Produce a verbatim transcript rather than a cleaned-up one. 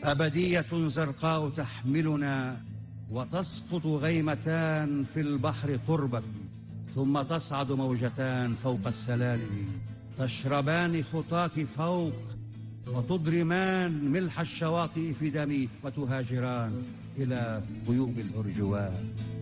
أبدية زرقاء تحملنا، وتسقط غيمتان في البحر قربك، ثم تصعد موجتان فوق السلالم، تشربان خطاك فوق، وتضرمان ملح الشواطئ في دمي، وتهاجران إلى غيوم الأرجوان.